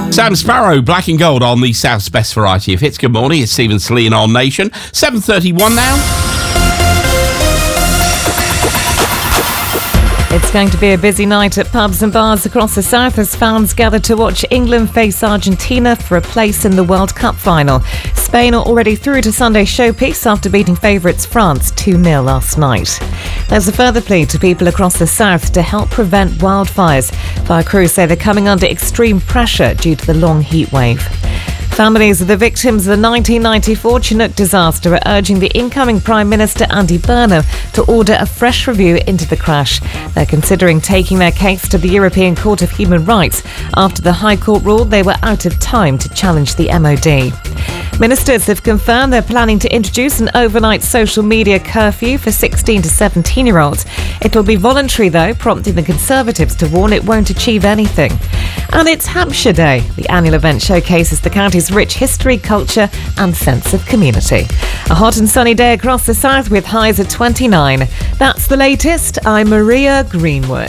Sam Sparrow, Black and Gold on the South's Best Variety of Hits. Good morning, it's Stephen Celine on Nation. 7:31 now. It's going to be a busy night at pubs and bars across the south as fans gather to watch England face Argentina for a place in the World Cup final. Spain are already through to Sunday's showpiece after beating favourites France 2-0 last night. There's a further plea to people across the south to help prevent wildfires. Fire crews say they're coming under extreme pressure due to the long heat wave. Families of the victims of the 1994 Chinook disaster are urging the incoming Prime Minister Andy Burnham to order a fresh review into the crash. They're considering taking their case to the European Court of Human Rights after the High Court ruled they were out of time to challenge the MOD. Ministers have confirmed they're planning to introduce an overnight social media curfew for 16 to 17-year-olds. It'll be voluntary, though, prompting the Conservatives to warn it won't achieve anything. And it's Hampshire Day. The annual event showcases the county's rich history, culture and sense of community. A hot and sunny day across the south with highs at 29. That's the latest. I'm Maria Greenwood.